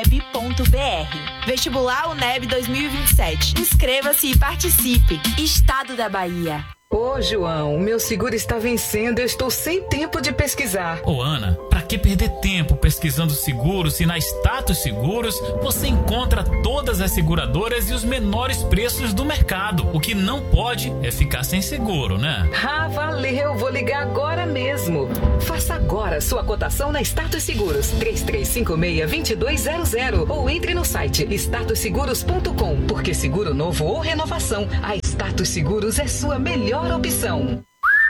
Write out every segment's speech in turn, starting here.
Vestibular UNEB 2027. Inscreva-se e participe. Estado da Bahia. Ô, João, meu seguro está vencendo, eu estou sem tempo de pesquisar. Ô, Ana, pra que perder tempo pesquisando seguros se na Status Seguros você encontra todas as seguradoras e os menores preços do mercado? O que não pode é ficar sem seguro, né? Ah, valeu, vou ligar agora mesmo. Faça agora sua cotação na Status Seguros, 3356-2200 ou entre no site statusseguros.com, porque seguro novo ou renovação, a Status Seguros é sua melhor opção.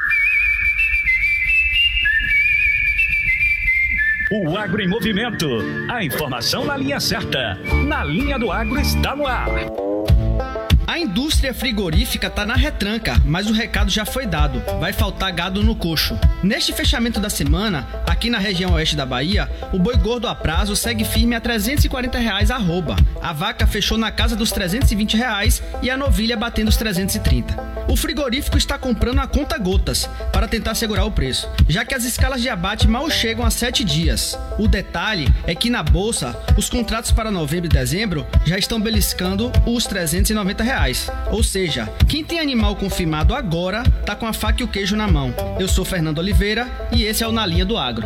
O Agro em Movimento. A informação na linha certa. Na Linha do Agro está no ar. A indústria frigorífica está na retranca, mas o recado já foi dado. Vai faltar gado no coxo. Neste fechamento da semana, aqui na região oeste da Bahia, o boi gordo a prazo segue firme a R$ 340 arroba. A vaca fechou na casa dos R$ 320 e a novilha batendo os 330. O frigorífico está comprando a conta gotas para tentar segurar o preço, já que as escalas de abate mal chegam a 7 dias. O detalhe é que na bolsa, os contratos para novembro e dezembro já estão beliscando os R$ 390. Ou seja, quem tem animal confirmado agora tá com a faca e o queijo na mão. Eu sou Fernando Oliveira e esse é o Na Linha do Agro.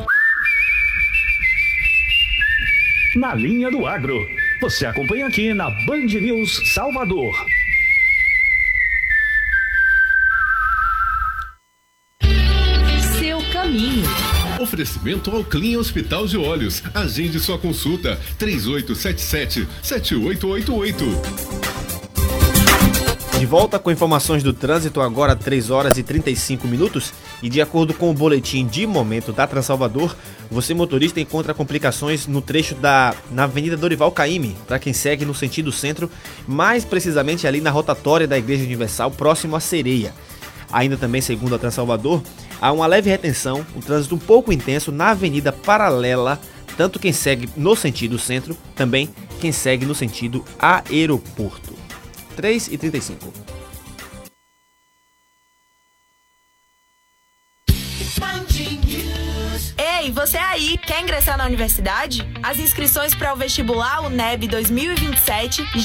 Na Linha do Agro. Você acompanha aqui na Band News Salvador. Seu caminho. Oferecimento ao Clean Hospital de Olhos. Agende sua consulta 3877-7888. De volta com informações do trânsito, agora 3 horas e 35 minutos. E de acordo com o boletim de momento da Transalvador, você motorista encontra complicações no trecho na Avenida Dorival Caymmi, para quem segue no sentido centro, mais precisamente ali na rotatória da Igreja Universal, próximo à Sereia. Ainda também, segundo a Transalvador, há uma leve retenção, um trânsito um pouco intenso na Avenida Paralela, tanto quem segue no sentido centro, também quem segue no sentido aeroporto. 3h35. Ei, você aí, quer ingressar na universidade? As inscrições para o vestibular UNEB 2027